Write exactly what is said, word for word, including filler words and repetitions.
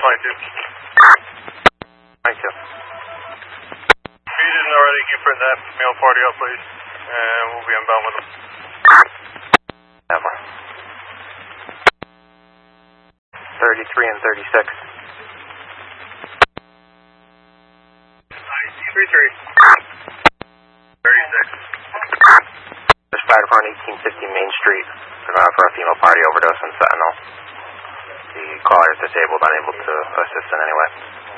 twenty-two. Thank you. If you didn't already, can you print that male party out, please? And we'll be inbound with them. Never. thirty-three and thirty-six. three three. thirty-six. There's fire department eighteen fifty Main Street. They're going out for a female party overdose in Sentinel. The caller is disabled, unable to assist in any way.